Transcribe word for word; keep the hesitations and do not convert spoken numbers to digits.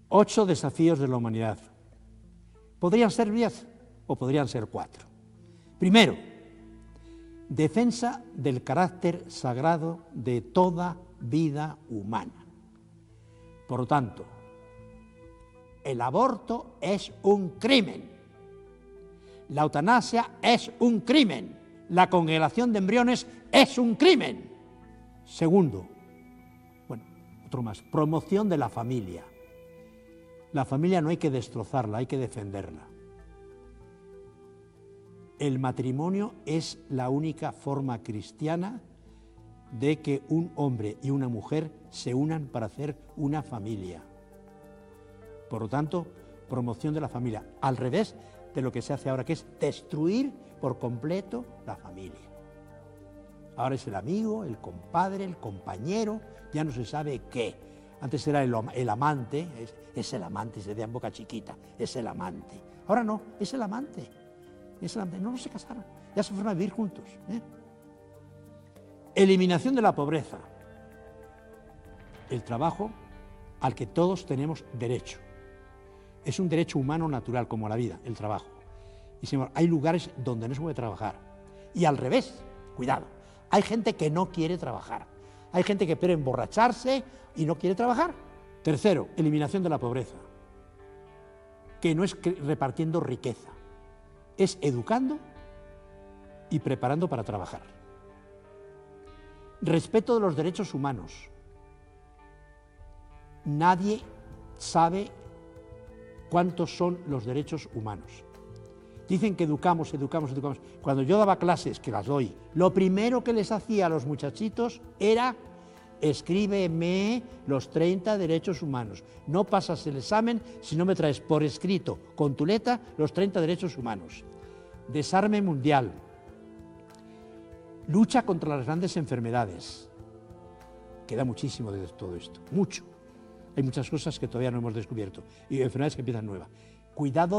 Ocho desafíos de la humanidad. Podrían ser diez o podrían ser cuatro. Primero, defensa del carácter sagrado de toda vida humana. Por lo tanto, el aborto es un crimen. La eutanasia es un crimen. La congelación de embriones es un crimen. Segundo, bueno, otro más, promoción de la familia. La familia no hay que destrozarla, hay que defenderla. El matrimonio es la única forma cristiana de que un hombre y una mujer se unan para hacer una familia. Por lo tanto, promoción de la familia, al revés de lo que se hace ahora, que es destruir por completo la familia. Ahora es el amigo, el compadre, el compañero, ya no se sabe qué. Antes era el, el amante, es, es el amante, se decía en boca chiquita, es el amante. Ahora no, es el amante, es el amante. No, no se casaron, ya se fueron a vivir juntos. ¿eh? Eliminación de la pobreza. El trabajo al que todos tenemos derecho. Es un derecho humano natural, como la vida, el trabajo. Y señor, hay lugares donde no se puede trabajar. Y al revés, cuidado, hay gente que no quiere trabajar. Hay gente que quiere emborracharse y no quiere trabajar. Tercero, eliminación de la pobreza. Que no es repartiendo riqueza, es educando y preparando para trabajar. Respeto de los derechos humanos. Nadie sabe cuántos son los derechos humanos. Dicen que educamos, educamos, educamos. Cuando yo daba clases, que las doy, lo primero que les hacía a los muchachitos era escríbeme los treinta derechos humanos. No pasas el examen si no me traes por escrito, con tu letra, los treinta derechos humanos. Desarme mundial. Lucha contra las grandes enfermedades. Queda muchísimo de todo esto, mucho. Hay muchas cosas que todavía no hemos descubierto y enfermedades que empiezan nuevas. Cuidado